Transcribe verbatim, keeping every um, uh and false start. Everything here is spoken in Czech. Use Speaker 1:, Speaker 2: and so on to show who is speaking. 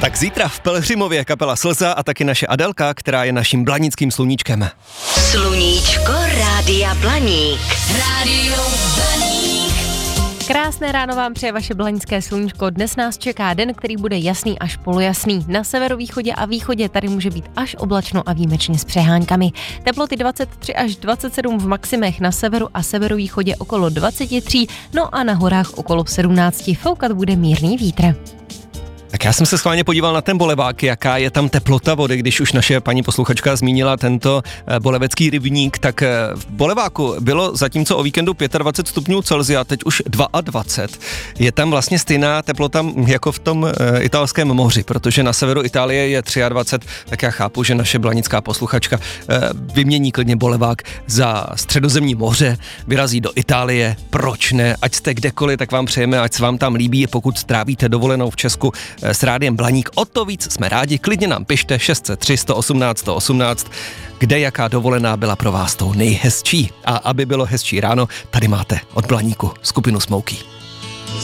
Speaker 1: Tak zítra v Pelhřimově kapela Slza a taky naše Adelka, která je naším blanickým sluníčkem.
Speaker 2: Sluníčko Rádia Blaník. Rádio Blaník.
Speaker 3: Krásné ráno vám přeje vaše blanické sluníčko. Dnes nás čeká den, který bude jasný až polojasný. Na severovýchodě a východě tady může být až oblačno a výjimečně s přehánkami. Teploty dvacet tři až dvacet sedm v maximech, na severu a severovýchodě okolo dvacet tři, no a na horách okolo sedmnáct. Foukat bude mírný vítr.
Speaker 1: Tak já jsem se schválně podíval na ten Bolevák, jaká je tam teplota vody, když už naše paní posluchačka zmínila tento bolevecký rybník, tak v Boleváku bylo zatímco o víkendu dvacet pět stupňů Celsia, teď už dvacet dva. Je tam vlastně stejná teplota jako v tom italském moři, protože na severu Itálie je dvacet tři, tak já chápu, že naše blanická posluchačka vymění klidně Bolevák za Středozemní moře, vyrazí do Itálie, proč ne, ať jste kdekoliv, tak vám přejeme, ať se vám tam líbí, pokud strávíte dovolenou v Česku s Rádiem Blaník, o to víc jsme rádi, klidně nám pište šest set tři, sto osmnáct, sto osmnáct, kde jaká dovolená byla pro vás tou nejhezčí. A aby bylo hezčí ráno, tady máte od Blaníku skupinu Smokey.